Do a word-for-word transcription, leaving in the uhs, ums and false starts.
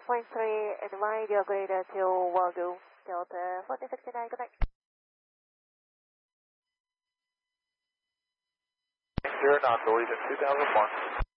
point three and radio greater to Wagyu, Delta fourteen sixty-nine, good night. Zero, non deleted two thousand one.